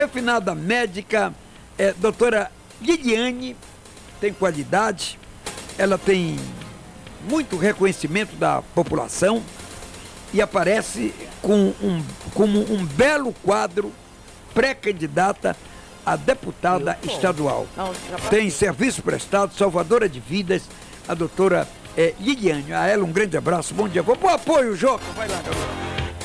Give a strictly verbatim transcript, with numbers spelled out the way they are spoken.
Refinada médica, é, doutora Lidiane, tem qualidade, ela tem muito reconhecimento da população e aparece com um, como um belo quadro pré-candidata a deputada estadual. Tem serviço prestado, salvadora de vidas, a doutora é, Lidiane. A ela um grande abraço, bom dia. Vou pôr apoio, Joca, vai lá, galera.